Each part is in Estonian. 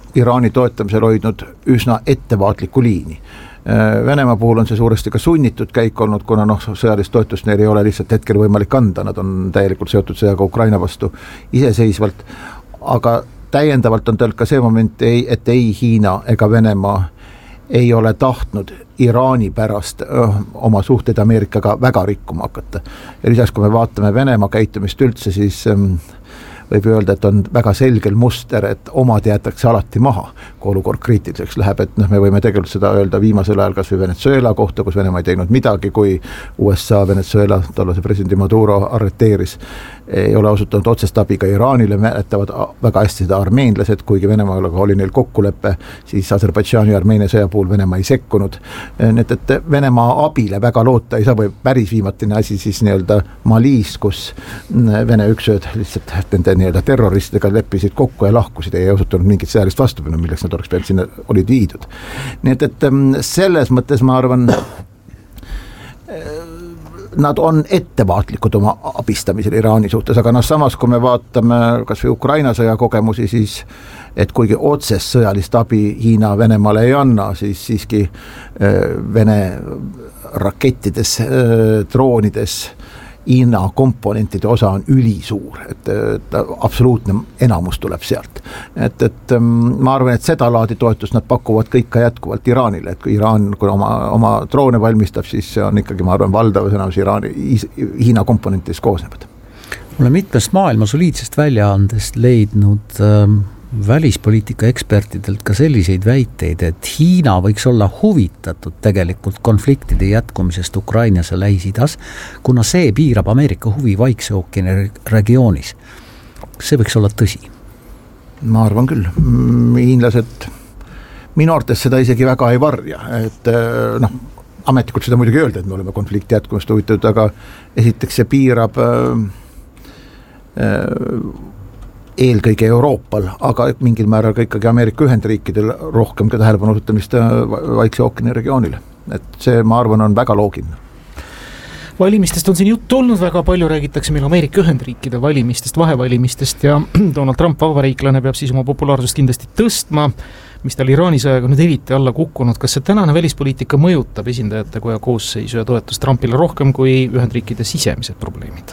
Iraani toetamisel hoidnud üsna ettevaatlikku liini. Venemaa puhul on see suuresti ka sunnitud käik olnud, kuna sõjalist toetust neil ei ole lihtsalt hetkel võimalik anda, nad on täielikult seotud sõjaga Ukraina vastu iseseisvalt, aga täiendavalt on tal ka see moment, et ei Hiina ega Venemaa ei ole tahtnud Iraani pärast oma suhteid Ameerikaga väga rikkuma hakata. Ja lisaks, kui me vaatame Venemaa käitumist üldse, siis võib öelda, et on väga selgel muster, et omad jäetakse alati maha, kui olukord kriitiliseks läheb, et me võime tegelikult seda öelda viimasel ajal kas või Venezuela kohta, kus Venemaa ei teinud midagi, kui USA Venezuela tollase presidendi Maduro arreteeris, ei ole osutunud otsest abiga Iraanile, mäletavad väga hästi seda armeenlased, kuigi Venemaaga oli neil kokkulepe, siis Aserbaidžaani ja Armeenia sõja puhul Venemaa ei sekkunud. Need, et Venemaa abile väga loota ei saa, või päris viimatine asi siis nii-öelda Malis, kus Vene üksööd lihtsalt nende nii-öelda terroristidega leppisid kokku ja lahkusid, ei osutunud mingit sõjalist vastupanu, milleks nad oleks pealt sinna olid viidud. Nii et selles mõttes ma arvan, nad on ettevaatlikud oma abistamisel Iraani suhtes, aga samas kui me vaatame kas või Ukraina sõja kogemusi, siis et kuigi otsest sõjalist abi Hiina Venemaale ei anna, siis siiski Vene rakettides, droonides Hiina komponentide osa on ülisuur, et absoluutne enamus tuleb sealt. Et ma arvan, et seda laadi toetust nad pakuvad kõik ka jätkuvalt Iraanile, et kui Iraan kui oma droone valmistab, siis see on ikkagi, ma arvan, valdav enamus Hiina komponentidest koosnevad. Olen mitmest maailma soliidsest väljaandest leidnud välispoliitika ekspertidelt ka selliseid väiteid, et Hiina võiks olla huvitatud tegelikult konfliktide jätkumisest Ukrainas ja Lähis-Idas, kuna see piirab Ameerika huvi Vaikse ookeani regioonis. See võiks olla tõsi? Ma arvan küll. Hiinlased minu arvates seda isegi väga ei varja, et ametlikult seda muidugi öelda, et me oleme konflikti jätkumist huvitatud, aga esiteks see piirab eelkõige Euroopal, aga mingil määral ka ikkagi Ameerika Ühendriikidel rohkem ka tähelepanu osutamist Vaikse ookeani regioonile. Et see, ma arvan, on väga loogiline. Valimistest on siin juttu olnud, väga palju räägitakse meil Ameerika Ühendriikide valimistest, vahevalimistest ja Donald Trump, vabariiklane, peab siis oma populaarsust kindlasti tõstma, mis tal Iraani sõjaga nüüd eriti alla kukkunud. Kas see tänane välispoliitika mõjutab esindajate koja koosseisu ja toetus Trumpile rohkem kui Ühendriikide sisemised probleemid?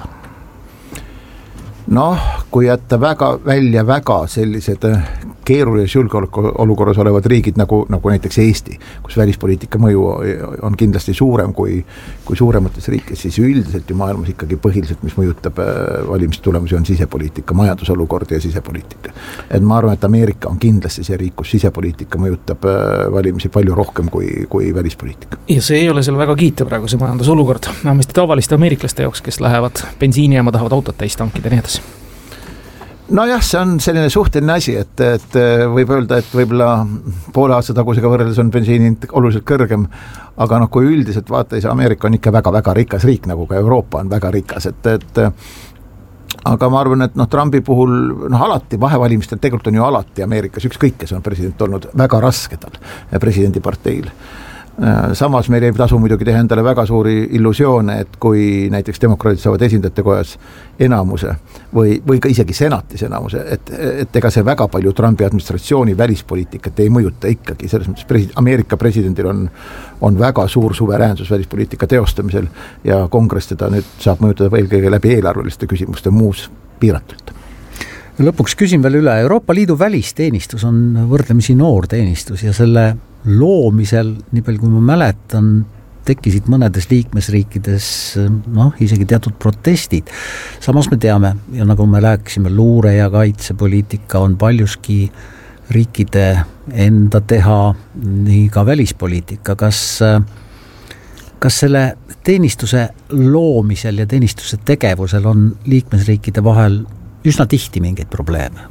Kui jätta väga sellised keerulises julgeolekuolukorras olevad riigid nagu näiteks Eesti, kus välispoliitika mõju on kindlasti suurem kui suuremates riikides, siis üldiselt ju maailmas ikkagi põhiliselt, mis mõjutab valimistulemusi, on sisepoliitika, majandusolukord ja sisepoliitika. Et ma arvan, et Ameerika on kindlasti see riik, kus sisepoliitika mõjutab valimisi palju rohkem kui välispoliitika. Ja see ei ole seal väga kiita praegu see majandusolukord. Vähemasti tavaliste ameeriklaste jaoks, kes lähevad bensiini ja tahavad autot täis tankida nii edasi. Nojah, see on selline suhteline asi, et võib öelda, et võib-olla poole aasta tagusega võrreldes on bensiini oluliselt kõrgem, aga kui üldiselt vaata, Ameerika on ikka väga rikas riik, nagu ka Euroopa on väga rikas, et aga ma arvan, et Trumpi puhul alati vahevalimistel tegelikult on ju alati Ameerikas ükskõik, kes on president olnud, väga raske tal presidendiparteil. Samas meil ei tasu muidugi teha endale väga suuri illusioone, et kui näiteks demokraadid saavad esindajate kojas enamuse või ka isegi senatis enamuse, et ega see väga palju Trumpi administratsiooni välispoliitikat ei mõjuta ikkagi. Selles mõttes Ameerika presidendil on väga suur suveräänsus välispoliitika teostamisel ja kongress teda nüüd saab mõjutada eelkõige läbi eelarveliste küsimuste muus piiratult. Lõpuks küsin veel üle, Euroopa Liidu välisteenistus on võrdlemisi noor teenistus ja selle loomisel, nii palju kui ma mäletan, tekkisid mõnedes liikmesriikides isegi teatud protestid. Samas me teame, ja nagu me rääkisime, luure- ja kaitsepoliitika on paljuski riikide enda teha, nii ka välispoliitika. Kas selle teenistuse loomisel ja teenistuse tegevusel on liikmesriikide vahel üsna tihti mingeid probleeme?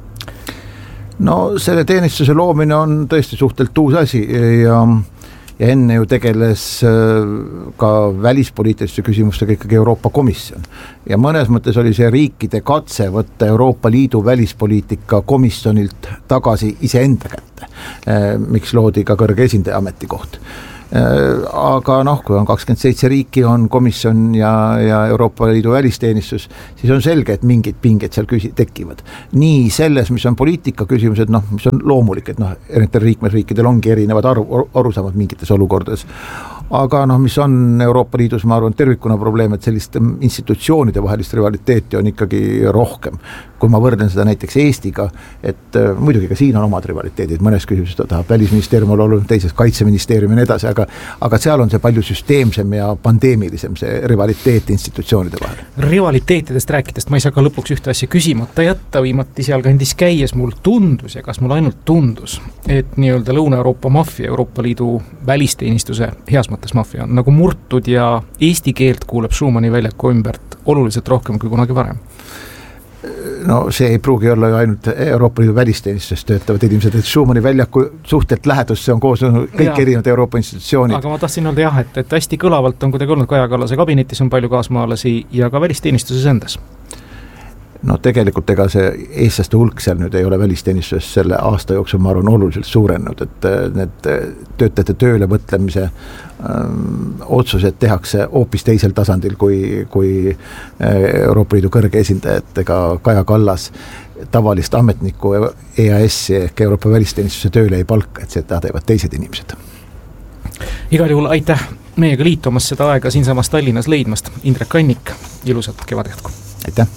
Selle teenistuse loomine on tõesti suhtelt uus asi ja enne ju tegeles ka välispoliitiliste küsimustega ikkagi Euroopa Komisjon. Ja mõnes mõttes oli see riikide katse võtta Euroopa Liidu välispoliitika komisjonilt tagasi iseenda kätte, miks loodi ka kõrge esindaja ametikoht. Aga kui on 27 riiki, on komisjon ja Euroopa Liidu välisteenistus, siis on selge, et mingid pinged seal tekivad. Nii selles, mis on poliitika küsimused, mis on loomulik, et erinevatel liikmesriikidel ongi erinevad arusaamad mingites olukordades. Aga mis on Euroopa Liidus, ma arvan, tervikuna probleem, et sellist institutsioonide vahelist rivaliteeti on ikkagi rohkem. Kui ma võrdlen seda näiteks Eestiga, et muidugi ka siin on omad rivaliteedid, mõnes küsimuses tahab välisministeerium olla teises kaitseministeerium ja nii edasi, aga seal on see palju süsteemsem ja pandeemilisem see rivaliteet institutsioonide vahel. Rivaliteetidest rääkides ma ei saa ka lõpuks ühte asja küsimata jätta, viimati seal kandis käies mul tundus ja kas mul ainult tundus, et nii-öelda Lõuna-Euroopa maffia, Euroopa Liidu välisteenistuse heas mõttes maffia on nagu murtud ja eesti keelt kuuleb Schumanni väljaku ümbert oluliselt rohkem kui kunagi varem. See ei pruugi olla ju ainult Euroopa Liidu välisteenistuses töötavad inimesed, et Schumanni väljaku suhtelt lähedusse on koos kõik erinevad Euroopa institutsioonid. Aga ma tahtsin öelda jah, et hästi kõlavalt on kuidagi olnud Kaja Kallase kabinetis on palju kaasmaalasi ja ka välisteenistuses endas. Tegelikult ega see eestlaste hulk seal nüüd ei ole välisteenistuses selle aasta jooksul, ma arvan, oluliselt suurenenud, et need töötajate tööle võtlemise otsused tehakse hoopis teisel tasandil kui Euroopa Liidu kõrge esindajad, ega Kaja Kallas tavalist ametnikku EAS-i ehk Euroopa välisteenistuse tööle ei palka, et seda teevad teised inimesed. Igal juhul aitäh meiega liitumas seda aega siinsamas Tallinnas leidmast. Indrek Kannik, ilusat kevadjätku. Aitäh!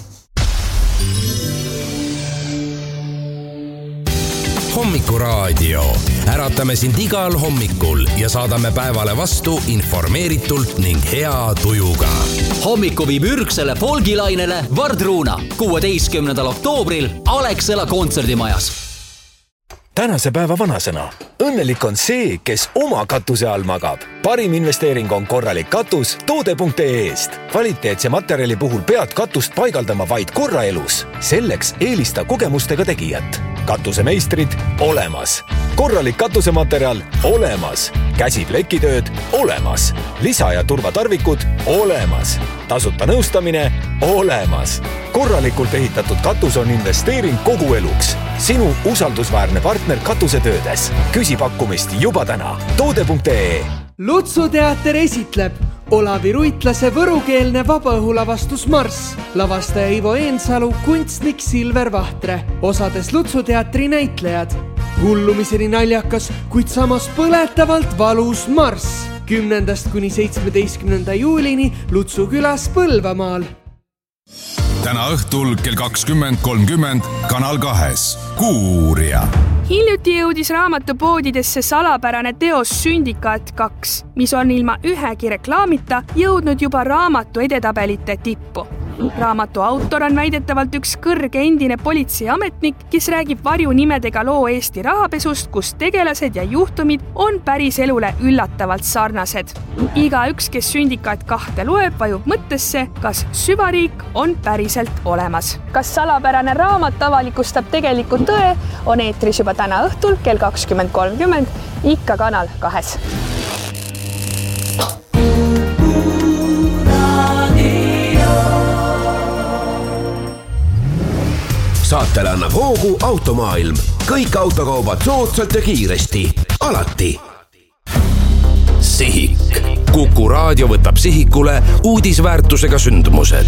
Hommikuraadio. Äratame sind igal hommikul ja saadame päevale vastu informeeritult ning hea tujuga. Hommiku viib ürgsele folgilainele Vardruuna 16. oktoobril Alexela kontserdimajas. Tänase päeva vanasõna. Õnnelik on see, kes oma katuse all magab. Parim investeering on korralik katus toode.ee-st. Kvaliteetse materjali puhul pead katust paigaldama vaid korra elus. Selleks eelista kogemustega tegijat. Katusemeistrid olemas. Korralik katusematerjal olemas. Käsiplekitööd olemas. Lisa- ja turvatarvikud olemas. Tasuta nõustamine olemas. Korralikult ehitatud katus on investeering kogu eluks. Sinu usaldusväärne partner katusetöödes. Küsi pakkumist juba täna. Toode.ee. Lutsu teater esitleb Olavi Ruitlase võrukeelne vabaõhulavastus Marss. Lavastaja Ivo Eensalu, kunstnik Silver Vahtre. Osades Lutsu teatri näitlejad. Hullumiseni naljakas, kuid samas põletavalt valus Marss. 10. kuni 17. juulini Lutsu külas Põlvamaal. Täna õhtul kell 20.30 Kanal 2 Kuuuurija. Hiljuti jõudis raamatupoodidesse salapärane teos Sündikaat 2, mis on ilma ühegi reklaamita jõudnud juba raamatu edetabelite tippu. Raamatu autor on väidetavalt üks kõrge endine politseiametnik, kes räägib varjunimedega loo Eesti rahapesust, kus tegelased ja juhtumid on päris elule üllatavalt sarnased. Igaüks, kes Sündikaat 2 loeb, vajub mõttesse, kas süvariik on päriselt olemas. Kas salapärane raamat avalikustab tegeliku tõe, on eetris juba täna õhtul kell 20.30, ikka Kanal 2. Saatele annab hoogu Automaailm. Kõik autokaubad soodsalt ja kiiresti. Alati. Sihik. Kuku raadio võtab sihikule uudisväärtusega sündmused.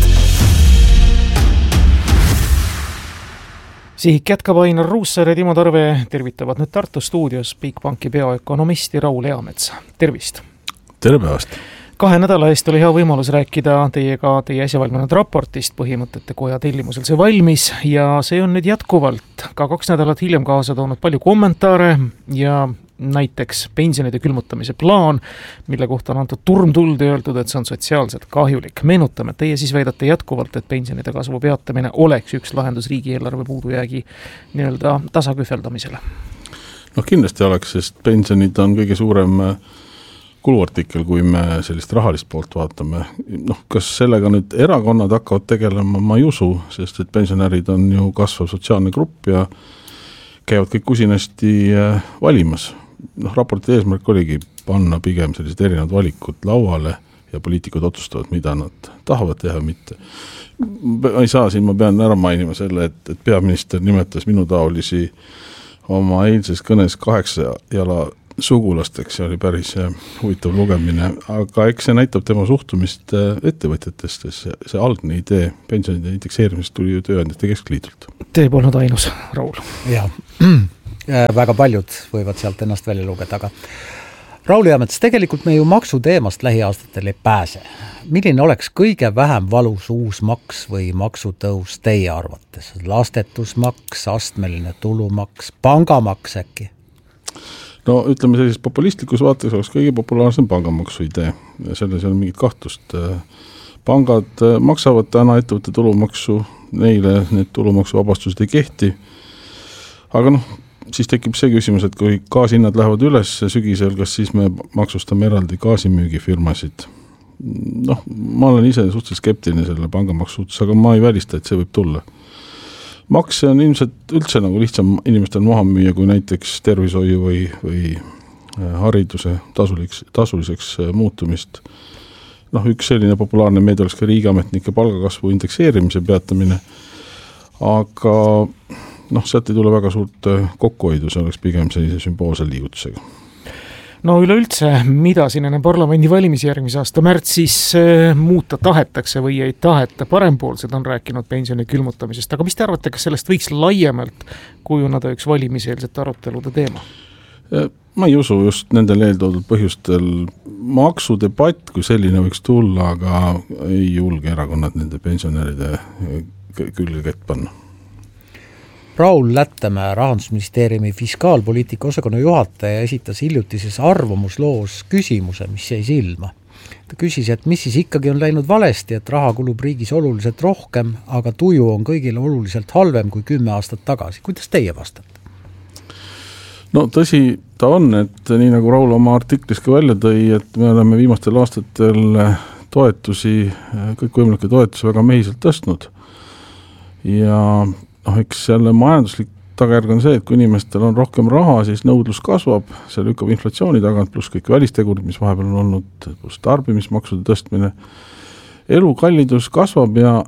Sihik jätkab Ainar Ruussaar ja Timo Tarve tervitavad nüüd Tartu stuudios Bigbanki peaökonomisti Raul Eamets. Tervist! Tere päevast! 2 nädala eest oli hea võimalus rääkida teiega teie äsja valminud raportist, põhimõtete koja tellimusel see valmis ja see on nüüd jätkuvalt ka 2 nädalat hiljem kaasa toonud palju kommentaare ja näiteks pensionide külmutamise plaan, mille kohta on antud turmtuld ja öeldud, et see on sotsiaalselt kahjulik. Meenutame, et teie siis väidate jätkuvalt, et pensionide kasvu peatamine oleks üks lahendus riigieelarve puudujäägi nii-öelda tasakühveldamisele. Kindlasti oleks, sest pensionid on kõige suurem kuluartikkel, kui me sellist rahalist poolt vaatame. Kas sellega nüüd erakonnad hakkavad tegelema, ma ei usu, sest et pensionärid on ju kasvav sotsiaalne grupp ja käivad kõik usinasti valimas. Raporti eesmärk oligi panna pigem sellised erinevad valikud lauale ja poliitikud otsustavad, mida nad tahavad teha, mitte. Ei saa siin, ma pean ära mainima selle, et peaminister nimetas minu taolisi oma eilses kõnes 8 jala sugulasteks, see oli päris huvitav lugemine, aga eks see näitab tema suhtumist ettevõtjatest, see algne idee pensionide indekseerimisest tuli ju Tööandjate Keskliidult. Te polnud ainus, Raul. Jah, väga paljud võivad sealt ennast välja lugeda, aga Raul Eamets, tegelikult me ju maksuteemast lähiaastatel ei pääse. Milline oleks kõige vähem valus uus maks või maksutõus teie arvates? Lastetusmaks, astmeline tulumaks, pangamaks äkki? No ütleme sellises populistlikus vaates oleks kõige populaarsem pangamaksu idee. Selles ei ole mingit kahtlust. Pangad maksavad täna ettevõtte tulumaksu, neile need tulumaksuvabastused ei kehti. Aga siis tekib see küsimus, et kui gaasihinnad lähevad üles sügisel, kas siis me maksustame eraldi gaasimüügifirmasid? Ma olen ise suhteliselt skeptiline selle pangamaksu suhtes, aga ma ei välista, et see võib tulla. Makse on ilmselt üldse nagu lihtsam inimestel maha müüa, kui näiteks tervishoiu või hariduse tasuliseks muutumist. Üks selline populaarne meede oleks ka riigiametnike palgakasvu indekseerimise peatamine, aga sealt ei tule väga suurt kokkuhoidu, see oleks pigem sellise sümboolse liigutusega. No üleüldse, mida siin enne parlamendi valimisi järgmise aasta märtsis muuta tahetakse või ei taheta, parempoolsed on rääkinud pensioni külmutamisest, aga mis te arvate, kas sellest võiks laiemalt kujuneda üks valimiseelsete arutelude teema? Ma ei usu just nendel eeltoodud põhjustel. Maksudebatt kui selline võiks tulla, aga ei julge erakonnad nende pensionäride külge kätt panna. Raul Lättemäe, Rahandusministeeriumi fiskaalpoliitika osakonna juhataja, esitas hiljutises arvamusloos küsimuse, mis jäi silma. Ta küsis, et mis siis ikkagi on läinud valesti, et raha kulub riigis oluliselt rohkem, aga tuju on kõigile oluliselt halvem kui 10 aastat tagasi. Kuidas teie vastate? Tõsi ta on, et nii nagu Raul oma artiklis ka välja tõi, et me oleme viimastel aastatel kõikvõimalikke toetusi väga mehiselt tõstnud. Ja eks jälle majanduslik tagajärg on see, et kui inimestel on rohkem raha, siis nõudlus kasvab, see lükkab inflatsiooni tagant, pluss kõik välistegurid, mis vahepeal on olnud, pluss tarbimismaksude tõstmine. Elukallidus kasvab ja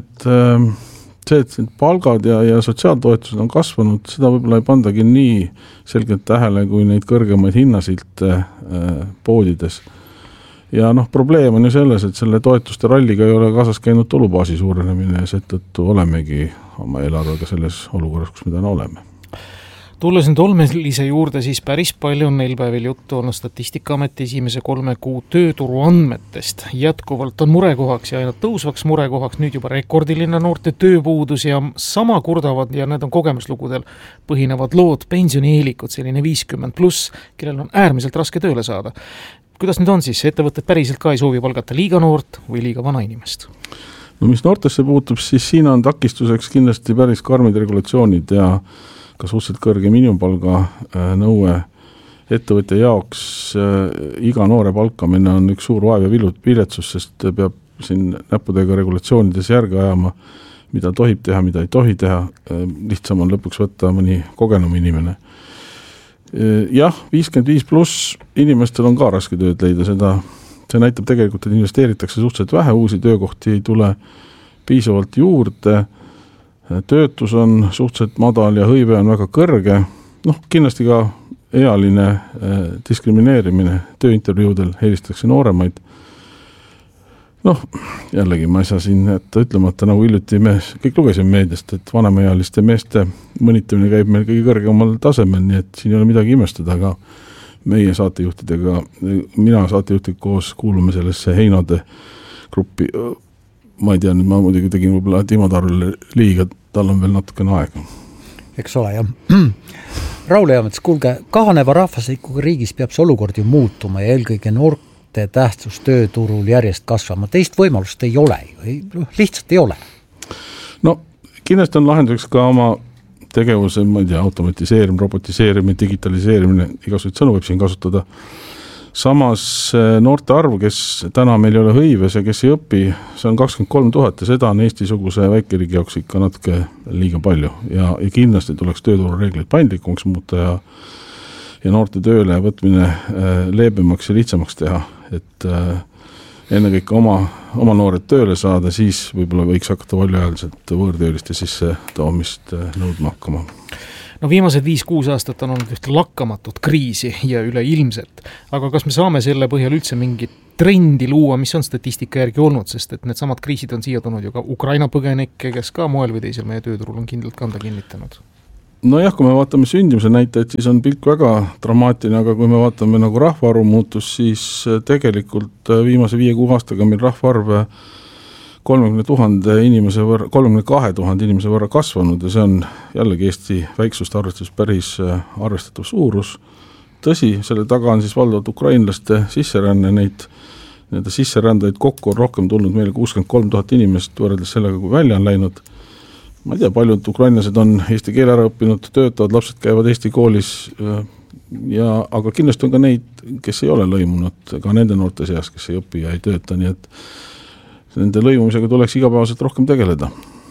et palgad ja sotsiaaltoetused on kasvanud, seda võib-olla ei pandagi nii selgelt tähele kui neid kõrgemaid hinnasilte poodides. Ja probleem on ju selles, et selle toetuste ralliga ei ole kaasas käinud tulubaasi suurenemine ja seetõttu olemegi oma eelarvega selles olukorras, kus me täna oleme. Tulles nüüd olmelise juurde, siis päris palju on neil päevil juttu olnud Statistikaameti esimese 3 kuu tööturu andmetest. Jätkuvalt on murekohaks ja aina tõusvaks murekohaks nüüd juba rekordiline noorte tööpuudus ja sama kurdavad ja need on kogemuslugudel põhinevad lood pensionieelikud, selline 50+, kellel on äärmiselt raske tööle saada. Kuidas nüüd on siis? Ettevõtted päriselt ka ei soovi palgata liiga noort või liiga vana inimest? Mis noortesse puutub, siis siin on takistuseks kindlasti päris karmid regulatsioonid ja ka suhteliselt kõrge miinimumpalga nõue ettevõtja jaoks. Iga noore palkamine on üks suur vaev ja viletsus, sest peab siin näppudega regulatsioonides järge ajama, mida tohib teha, mida ei tohi teha. Lihtsam on lõpuks võtta mõni kogenum inimene. Jah, 55+ inimestel on ka raske tööd leida, see näitab tegelikult, et investeeritakse suhteliselt vähe, uusi töökohti ei tule piisavalt juurde, töötus on suhteliselt madal ja hõive on väga kõrge, kindlasti ka ealine diskrimineerimine tööintervjuudel helistatakse nooremaid. Jällegi ma ei saa siin ütlemata, nagu hiljuti me kõik lugesime meediast, et vanemaealiste meeste mõnitamine käib meil kõige kõrgemal tasemel, nii et siin ei ole midagi imestada, aga meie saatejuhtidega, mina saatejuhtiga koos kuulume sellesse heinade gruppi. Ma ei tea, nüüd ma muidugi tegin võib-olla Timo Tarule liiga, tal on veel natukene aega. Eks ole, jah. Raul Eamets, kuulge, kahaneva rahvasikuga riigis peab see olukord ju muutuma ja eelkõige noorte tähtsus tööturul järjest kasvama. Teist võimalust ei ole, lihtsalt ei ole. Kindlasti on lahenduseks ka oma tegevuse, ma ei tea, automatiseerimine, robotiseerimine, digitaliseerimine, igasuguseid sõnu võib siin kasutada. Samas noorte arv, kes täna meil ei ole hõives ja kes ei õpi, see on 23 000 ja seda on Eesti-suguse väikeriigi jaoks ikka natuke liiga palju ja kindlasti tuleks tööturu reeglid paindlikumaks muuta ja noorte tööle võtmine leebemaks ja lihtsamaks teha, et ennekõike oma noored tööle saada, siis võib-olla võiks hakata valjuajaliselt võõrtööliste sisse toomist nõudma hakkama. No viimased 5-6 aastat on olnud ühte lakkamatut kriisi ja üleilmselt, aga kas me saame selle põhjal üldse mingit trendi luua, mis on statistika järgi olnud, sest et need samad kriisid on siia tulnud ju ka Ukraina põgenikke, kes ka moel või teisel meie tööturul on kindlalt kanda kinnitanud. Nojah, kui me vaatame sündimuse näitajaid, siis on pilk väga dramaatiline, aga kui me vaatame nagu rahvaarvu muutus, siis tegelikult viimase 5-6 aastaga meil rahvaarv 32 000 inimese võrra kasvanud ja see on jällegi Eesti väiksust arvestus päris arvestatav suurus. Tõsi, selle taga on siis valdavalt ukrainlaste sisseränne, neid sisserändajaid kokku on rohkem tulnud meile 63 000 inimest võrreldes sellega, kui välja on läinud. Ma ei tea, paljud ukrainlased on eesti keele ära õppinud, töötavad, lapsed käivad Eesti koolis, aga kindlasti on ka neid, kes ei ole lõimunud, ka nende noorte seas, kes ei õpi ja ei tööta, nii et nende lõimumisega tuleks igapäevaselt rohkem tegeleda.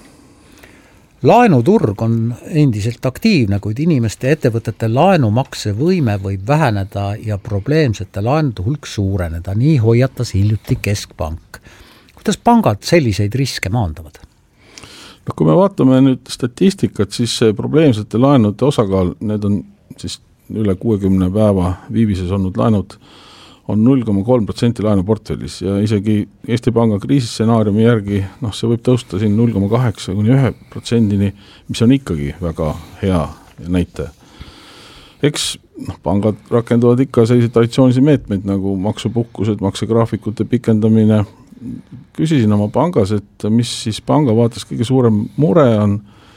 Laenuturg on endiselt aktiivne, kuid inimeste ettevõtete laenumakse võime võib väheneda ja probleemsete laenude hulk suureneda, nii hoiatas hiljuti Keskpank. Kuidas pangad selliseid riske maandavad? No, kui me vaatame nüüd statistikat, siis probleemsete laenude osakaal, need on siis üle 60 päeva viibises olnud laenud, on 0,3% laenuportfellis ja isegi Eesti Panga kriisistsenaariumi järgi see võib tõusta siin 0,8–1%-ni, mis on ikkagi väga hea näitaja. Eks pangad rakenduvad ikka selliseid traditsioonilisi meetmeid nagu maksupuhkused, maksegraafikute pikendamine. Küsisin oma pangas, et mis siis panga vaates kõige suurem mure on.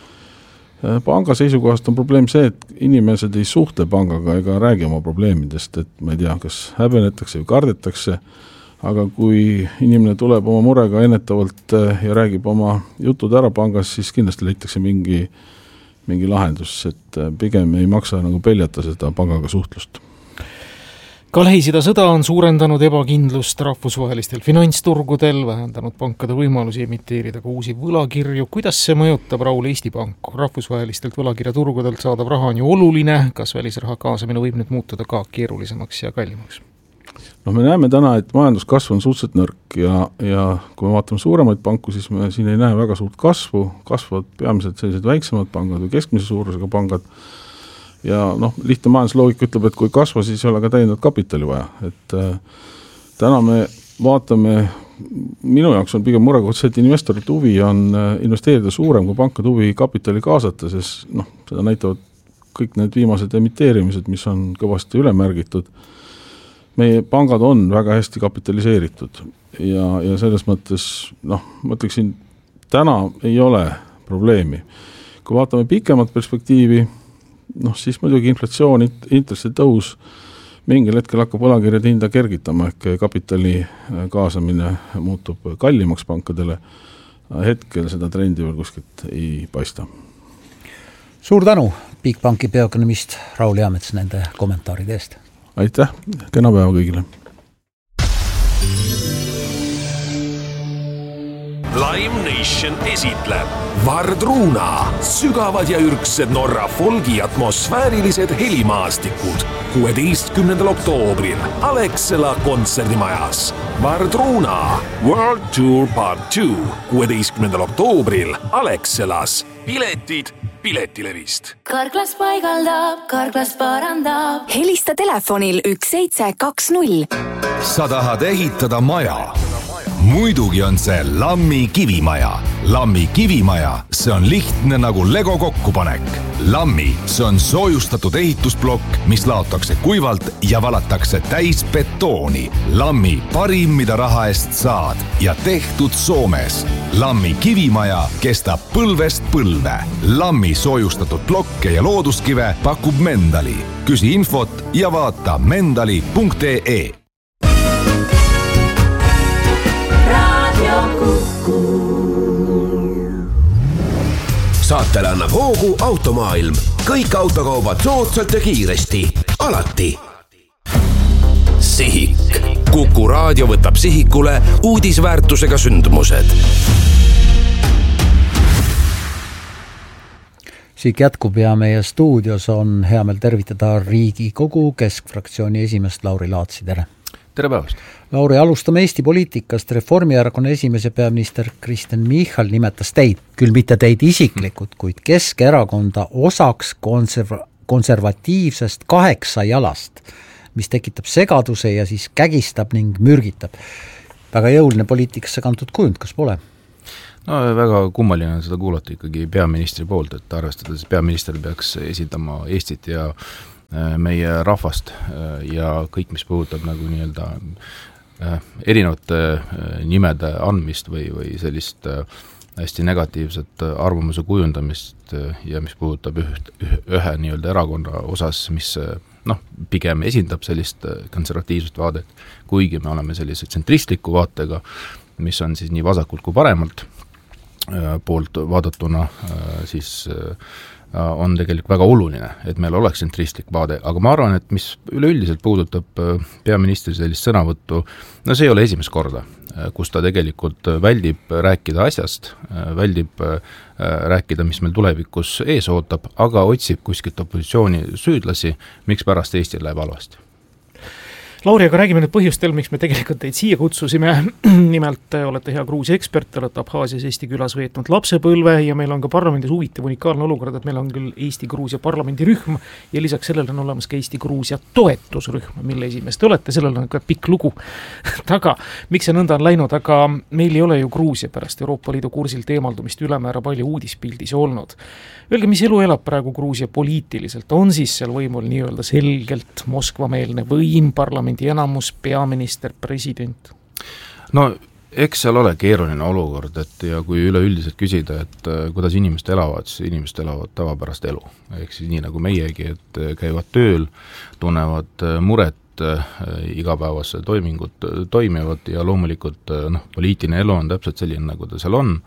Panga seisukohast on probleem see, et inimesed ei suhtle pangaga ega räägi oma probleemidest, et ma ei tea, kas häbenetakse või kardetakse, aga kui inimene tuleb oma murega ennetavalt ja räägib oma jutud ära pangas, siis kindlasti leitakse mingi lahendus, et pigem ei maksa nagu peljata seda pangaga suhtlust. Ka Lähis-Ida sõda on suurendanud ebakindlust rahvusvahelistel finantsturgudel, vähendanud pankade võimalusi emiteerida ka uusi võlakirju. Kuidas see mõjutab, Raul, Eesti Pank? Rahvusvahelistelt võlakirjaturgudelt saadav raha on ju oluline, kas välisraha kaasamine võib nüüd muutuda ka keerulisemaks ja kallimaks? Me näeme täna, et majanduskasv on suhteliselt nõrk ja kui me vaatame suuremaid panku, siis me siin ei näe väga suurt kasvu, kasvavad peamiselt sellised väiksemad pangad või keskmise suurusega pangad. Ja lihtne majandusloogika ütleb, et kui kasva, siis ei ole ka täiendavat kapitali vaja. Et täna me vaatame, minu jaoks on pigem murekoht see, et investorite huvi on investeerida suurem kui pankade huvi kapitali kaasata, sest seda näitavad kõik need viimased emiteerimised, mis on kõvasti ülemärgitud. Meie pangad on väga hästi kapitaliseeritud ja selles mõttes, ma ütleksin, täna ei ole probleemi. Kui vaatame pikemat perspektiivi, siis muidugi inflatsioon, intressi tõus, mingil hetkel hakkab võlakirjade hinda kergitama, ehk kapitali kaasamine muutub kallimaks pankadele. Hetkel seda trendi veel kuskilt ei paista. Suur tänu, Bigbanki peaökonomist Raul Eamets nende kommentaaride eest. Aitäh, kena päeva kõigile. Lime Nation esitleb Vardruuna, sügavad ja ürgsed Norra folgi atmosfäärilised helimaastikud 16. oktoobril Alexela kontserdimajas. Vardruuna World Tour Part 2 16. oktoobril Alexelas. Piletid Piletilevist. Karklas paigaldab, Karklas parandab. Helista telefonil 1720. Sa tahad ehitada maja? Muidugi on see Lammi kivimaja. Lammi kivimaja, see on lihtne nagu Lego kokkupanek. Lammi, see on soojustatud ehitusblokk, mis laotakse kuivalt ja valatakse täis betooni. Lammi parim, mida raha eest saad ja tehtud Soomes. Lammi kivimaja kestab põlvest põlve. Lammi soojustatud blokke ja looduskive pakub Mendali. Küsi infot ja vaata mendali.ee. Saatele annab hoogu Automaailm. Kõik autokaubad soodsalt ja kiiresti. Alati. Sihik. Kuku raadio võtab sihikule uudisväärtusega sündmused. Sihik jätkub ja meie stuudios on hea meel tervitada Riigikogu keskfraktsiooni esimest Lauri Laatsi, tere! tere päevast! Lauri, alustame Eesti poliitikast. Reformierakonna esimese peaminister Kristen Michal nimetas teid, küll mitte teid isiklikult, kuid Keskerakonda osaks konservatiivsest 8 jalast, mis tekitab segaduse ja siis kägistab ning mürgitab. Väga jõuline poliitikasse kantud kujund, kas pole? No väga kummaline on seda kuulata ikkagi peaministri poolt, et arvestades peaminister peaks esindama Eestit ja meie rahvast ja kõik, mis puudutab nagu nii-öelda erinevate nimede andmist või sellist hästi negatiivset arvamuse kujundamist ja mis puudutab ühe nii-öelda erakonna osas, mis pigem esindab sellist konservatiivset vaadet, kuigi me oleme sellise tsentristliku vaatega, mis on siis nii vasakult kui paremalt poolt vaadatuna, siis on tegelikult väga oluline, et meil oleks tsentristlik vaade, aga ma arvan, et mis üleüldiselt puudutab peaministri sellist sõnavõttu, see ei ole esimest korda, kus ta tegelikult väldib rääkida asjast, väldib rääkida, mis meil tulevikus ees ootab, aga otsib kuskilt opositsiooni süüdlasi, miks pärast Eestil läheb halvasti. Lauri, aga räägime nüüd põhjustel, miks me tegelikult teid siia kutsusime. Nimelt olete hea Gruusia ekspert, te olete Abhaasias Eesti külas veetnud lapsepõlve ja meil on ka parlamendis huvitav unikaalne olukord, et meil on küll Eesti-Gruusia parlamendirühm ja lisaks sellele on olemas ka Eesti-Gruusia toetusrühm, mille esimees te olete, sellel on ka pikk lugu taga. Miks see nõnda on läinud, aga meil ei ole ju Gruusia pärast Euroopa Liidu kursilt eemaldumist ülemäära palju uudispildis olnud. Öelge, mis elu elab praegu Gruusia poliitiliselt? On siis seal võimul nii-öelda selgelt Moskva-meelne võim, parlamendi enamus, peaminister, president? No eks seal ole keeruline olukord, et ja kui üleüldiselt küsida, et kuidas inimesed elavad, siis inimesed elavad tavapärast elu. Ehk siis nii nagu meiegi, et käivad tööl, tunnevad muret, igapäevase toimingud toimivad ja loomulikult poliitiline elu on täpselt selline, nagu ta seal on.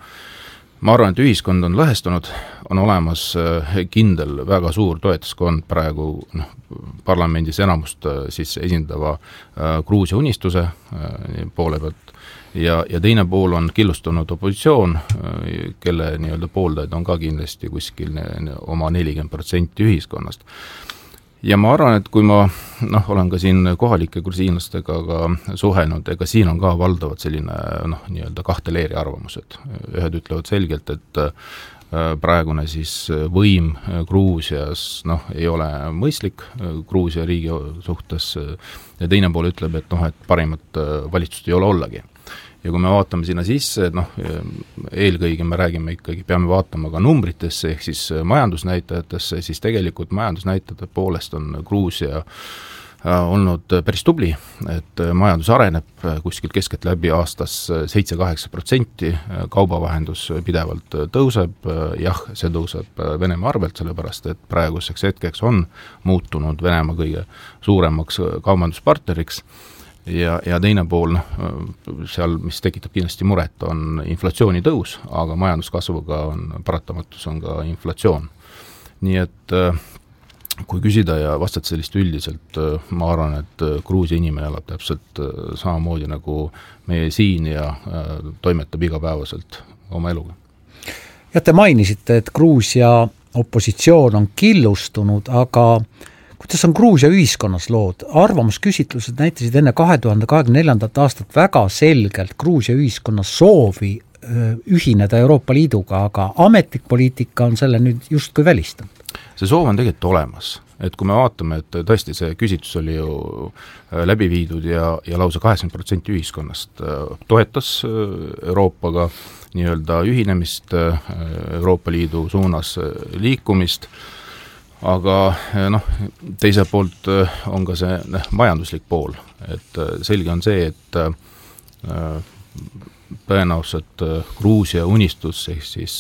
Ma arvan, et ühiskond on lõhestunud, on olemas kindel väga suur toetuskond praegu parlamendis enamust siis esindava Gruusia unistuse poole pealt ja teine pool on killustunud opositsioon, kelle nii-öelda pooldajaid on ka kindlasti kuskil oma 40% ühiskonnast. Ja ma arvan, et kui ma olen ka siin kohalike grusiinlastega ka suhelnud, ega siin on ka valdavad selline nii-öelda kahte leeri arvamused. Ühed ütlevad selgelt, et praegune siis võim Gruusias ei ole mõistlik Gruusia riigi suhtes ja teine pool ütleb, et parimat valitsust ei ole ollagi. Ja kui me vaatame sinna sisse, eelkõige me räägime ikkagi, peame vaatama ka numbritesse, ehk siis majandusnäitajatesse, siis tegelikult majandusnäitajate poolest on Gruusia olnud päris tubli, et majandus areneb kuskil keskelt läbi aastas 7-8%, kaubavahendus pidevalt tõuseb, jah, see tõuseb Venemaa arvelt, sellepärast et praeguseks hetkeks on muutunud Venemaa kõige suuremaks kaubanduspartneriks. Ja teine pool, seal, mis tekitab kindlasti muret, on inflatsiooni tõus, aga majanduskasvuga on paratamatus on ka inflatsioon. Nii et kui küsida ja vastata sellist üldiselt, ma arvan, et Gruusia inimene elab täpselt samamoodi nagu meie siin ja toimetab igapäevaselt oma eluga. Ja te mainisite, et Gruusia opositsioon on killustunud, aga kuidas on Gruusia ühiskonnas lood? Arvamusküsitlused näitasid enne 2024. aastat väga selgelt Gruusia ühiskonnas soovi ühineda Euroopa Liiduga, aga ametlik poliitika on selle nüüd justkui välistanud. See soov on tegelikult olemas, et kui me vaatame, et tõesti see küsitlus oli ju läbi viidud ja lausa 80% ühiskonnast toetas Euroopaga nii-öelda ühinemist, Euroopa Liidu suunas liikumist, aga teiselt poolt on ka see majanduslik pool, et selge on see, et tõenäoliselt Gruusia unistus, ehk siis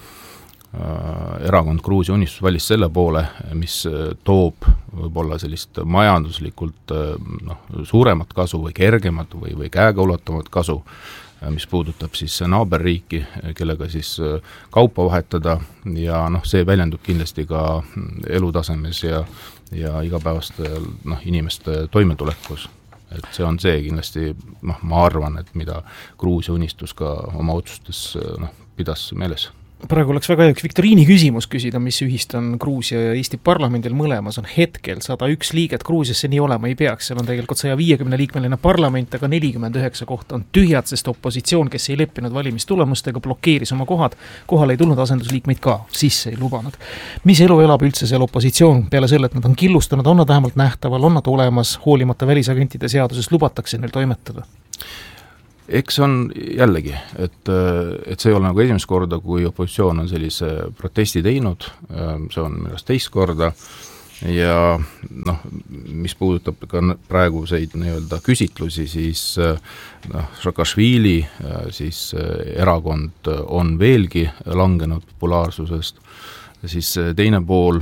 erakond Gruusia unistus valis selle poole, mis toob võib-olla sellist majanduslikult suuremat kasu või kergemat või käega ulatuvat kasu, mis puudutab siis naaberriiki, kellega siis kaupa vahetada ja see väljendub kindlasti ka elutasemes ja igapäevaste inimeste toimetulekus. Et see on see kindlasti, ma arvan, et mida Gruusia unistus ka oma otsustes pidas meeles. praegu oleks väga üks viktoriini küsimus küsida, mis ühist on Gruusia ja Eesti parlamendil mõlemas on hetkel 101 liiget, Gruusiasse nii olema ei peaks, seal on tegelikult 150 liikmeline parlament, aga 49 kohta on tühjad, sest opositsioon, kes ei leppinud valimistulemustega, blokeeris oma kohad, kohal ei tulnud asendusliikmeid ka, sisse ei lubanud. Mis elu elab üldse seal opositsioon, peale selle, et nad on killustanud, on nad vähemalt nähtaval, on nad olemas, hoolimata välisagentide seadusest lubatakse neil toimetada? Eks on jällegi, et see ei ole nagu esimest korda, kui opositsioon on sellise protesti teinud, see on millest teist korda ja noh, mis puudutab ka praeguseid nii-öelda küsitlusi, siis Saakašvili siis erakond on veelgi langenud populaarsusest, siis teine pool,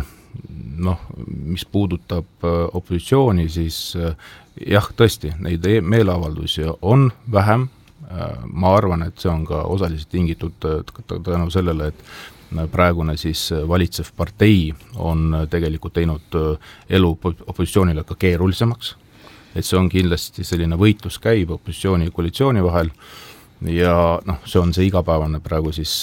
mis puudutab opositsiooni, siis jah, tõesti, neid meeleavaldusi on vähem, ma arvan, et see on ka osaliselt tingitud tänu sellele, et praegune siis valitsev partei on tegelikult teinud elu opositsioonile ka keerulisemaks, et see on kindlasti selline võitlus käib opositsiooni ja koalitsiooni vahel ja see on see igapäevane praegu siis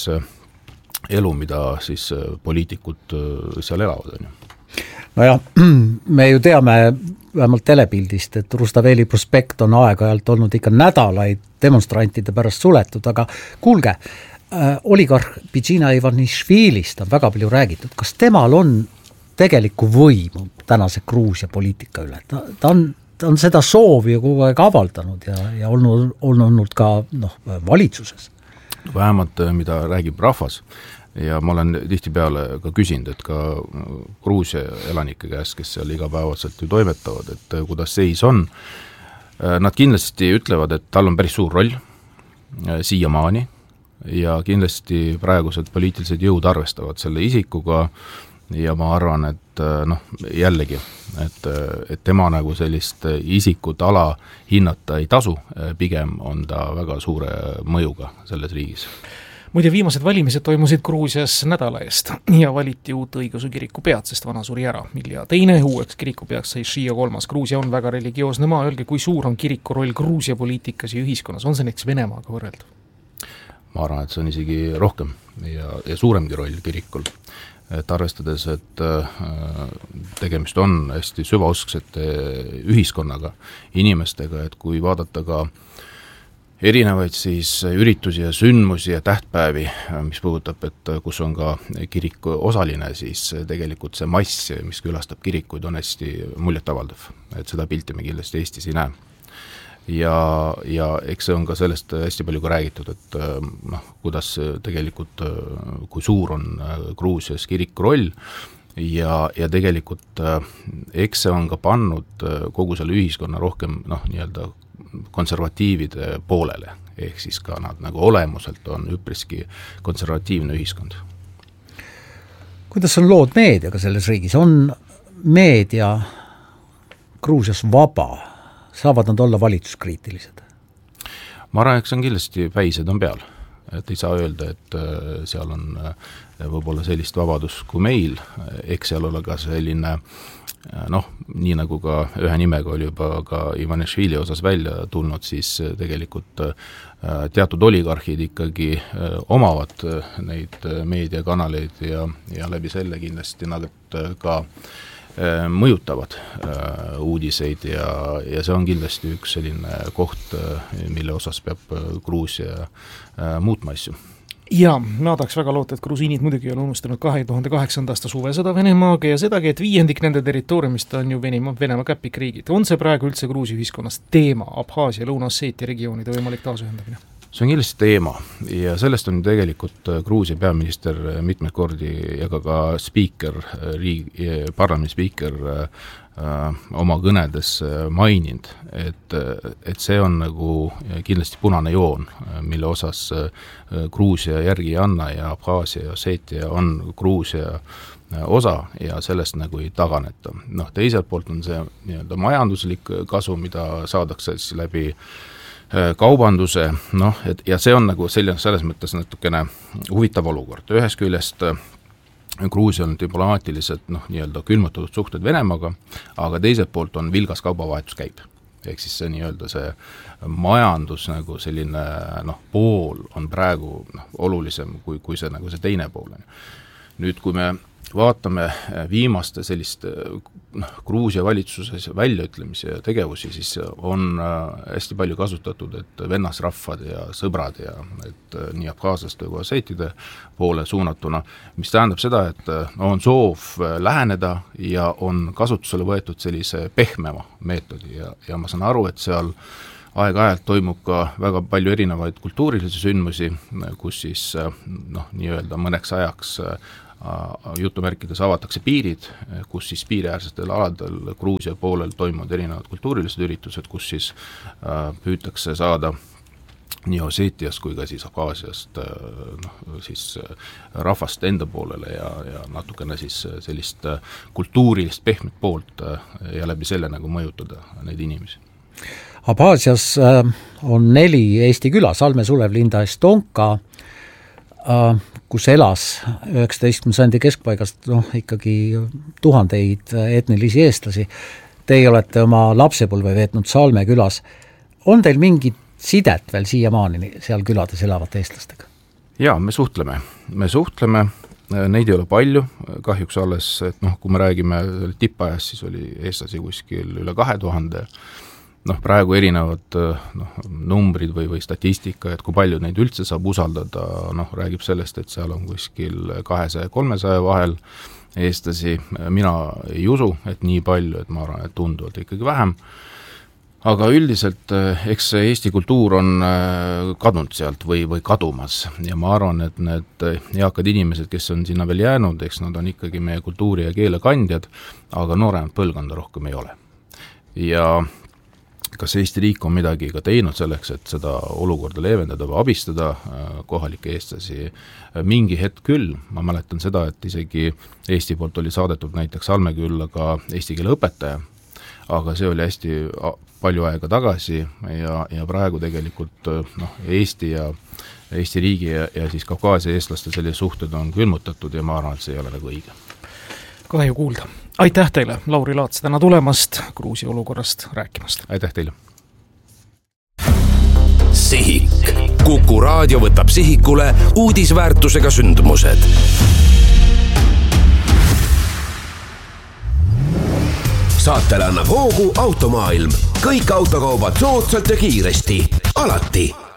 elu, mida siis poliitikud seal elavad, on ju. Nojah, me ju teame vähemalt telepildist, et Rustaveli prospekt on aeg-ajalt olnud ikka nädalaid demonstrantide pärast suletud, aga kuulge, oligarh Bidzina Ivanišvilist on väga palju räägitud, kas temal on tegelikku võimu tänase Gruusia poliitika üle? Ta on seda soovi ju kogu aeg avaldanud ja olnud ka valitsuses. Vähemalt, mida räägib rahvas, ja ma olen tihtipeale ka küsinud, et ka Gruusia elanike käest, kes seal igapäevaselt ju toimetavad, et kuidas seis on. Nad kindlasti ütlevad, et tal on päris suur roll siiamaani ja kindlasti praegused poliitilised jõud arvestavad selle isikuga ja ma arvan, et jällegi, et tema nagu sellist isikut ala hinnata ei tasu, pigem on ta väga suure mõjuga selles riigis. Muide, viimased valimised toimusid Gruusias nädala eest ja valiti uut õigeusu kiriku pead, sest vana suri ära. Milja teine uueks kiriku peaks sai Shia 3. Gruusia on väga religioosne maa. Öelge, kui suur on kiriku roll Gruusia poliitikas ja ühiskonnas? On see näiteks Venemaaga võrreldav? Ma arvan, et see on isegi rohkem ja suuremgi roll kirikul. Et arvestades, et tegemist on hästi süvausksete ühiskonnaga, inimestega, et kui vaadata ka erinevaid siis üritusi ja sündmusi ja tähtpäevi, mis puudutab, et kus on ka kirik osaline, siis tegelikult see mass, mis külastab kirikuid, on hästi muljetavaldav. Et seda pilti me kindlasti Eestis ei näe. Ja eks see on ka sellest hästi palju ka räägitud, et kuidas tegelikult, kui suur on Gruusias kiriku roll ja tegelikult eks see on ka pannud kogu selle ühiskonna rohkem nii-öelda konservatiivide poolele, ehk siis ka nad nagu olemuselt on üpriski konservatiivne ühiskond. Kuidas on lood meediaga selles riigis? On meedia Gruusias vaba? Saavad nad olla valitsuskriitilised? Ma arvan, et see on kindlasti päised on peal. Et ei saa öelda, et seal on võib-olla sellist vabadust kui meil, eks seal ole ka selline nii nagu ka ühe nimega oli juba ka Ivanišvili osas välja tulnud, siis tegelikult teatud oligarhid ikkagi omavad neid meediakanaleid ja läbi selle kindlasti nad ka mõjutavad uudiseid ja see on kindlasti üks selline koht, mille osas peab Gruusia muutma asju. Ja ma tahaks väga loota, et grusiinid muidugi on unustanud 2008. aasta suvesõda Venemaaga ja sedagi, et 5% nende territooriumist on ju Venemaa käpikriigid. On see praegu üldse Gruusia ühiskonnas teema, Abhaasia, Lõuna-Osseetia regioonide võimalik taasühendamine? See on kindlasti teema ja sellest on tegelikult Gruusia peaminister mitmeid kordi ja ka spiiker, parlamendi spiiker oma kõnedes maininud, et see on nagu kindlasti punane joon, mille osas Gruusia järgi ei anna ja Abhaasia ja Osseetia on Gruusia osa ja sellest nagu ei taganeta. Teiselt poolt on see nii-öelda majanduslik kasu, mida saadakse siis läbi kaubanduse, ja see on nagu selles mõttes natukene huvitav olukord. Ühest küljest Gruusia on diplomaatiliselt nii-öelda külmutatud suhted Venemaaga, aga teiselt poolt on vilgas kaubavahetus käib. ehk siis see nii-öelda see majandus nagu selline pool on praegu olulisem kui see nagu see teine pool. Nüüd, kui me vaatame viimaste selliste Gruusia valitsuses väljaütlemisi ja tegevusi, siis on hästi palju kasutatud, et vennasrahvad ja sõbrad ja et nii abkaaslaste kui osseetide poole suunatuna, mis tähendab seda, et on soov läheneda ja on kasutusele võetud sellise pehmema meetodi ja ma saan aru, et seal aeg-ajalt toimub ka väga palju erinevaid kultuurilisi sündmusi, kus siis nii-öelda mõneks ajaks jutumärkides avatakse piirid, kus siis piiriäärsetel aladel Gruusia poolel toimuvad erinevad kultuurilised üritused, kus siis püütakse saada nii Osseetiast kui ka siis Abhaasiast siis rahvast enda poolele ja natukene siis sellist kultuurilist pehmet poolt ja läbi selle nagu mõjutada neid inimesi. Abhaasias on 4 Eesti küla, Salme, Sulev, Linda, Estonka, kus elas 19. sajandi keskpaigast ikkagi tuhandeid etnilisi eestlasi. Teie olete oma lapsepõlve veetnud Salme külas. On teil mingit sidet veel siiamaani seal külades elavate eestlastega? Jaa, me suhtleme, neid ei ole palju, kahjuks alles, et kui me räägime tippajas, siis oli eestlasi kuskil üle 2000, praegu erinevad numbrid või statistika, et kui palju neid üldse saab usaldada, räägib sellest, et seal on kuskil 200-300 vahel eestlasi, mina ei usu, et nii palju, et ma arvan, et tunduvalt ikkagi vähem, aga üldiselt eks Eesti kultuur on kadunud sealt või kadumas ja ma arvan, et need eakad inimesed, kes on sinna veel jäänud, eks nad on ikkagi meie kultuuri ja keele kandjad, aga nooremat põlvkonda rohkem ei ole. Ja kas Eesti riik on midagi ka teinud selleks, et seda olukorda leevendada või abistada kohalike eestlasi? Mingi hetk küll, ma mäletan seda, et isegi Eesti poolt oli saadetud näiteks Salmekülla ka eesti keele õpetaja, aga see oli hästi palju aega tagasi ja praegu tegelikult Eesti ja Eesti riigi ja siis Kaukaasia eestlaste sellised suhted on külmutatud ja ma arvan, et see ei ole nagu õige. Kahju kuulda. Aitäh teile, Lauri Laats, täna tulemast Gruusia olukorrast rääkimast. Aitäh teile. Sihik. Kuku raadio võtab sihikule uudisväärtusega sündmused. Saatele annab hoogu Automaailm. Kõik autokaubad soodsalt ja kiiresti. Alati.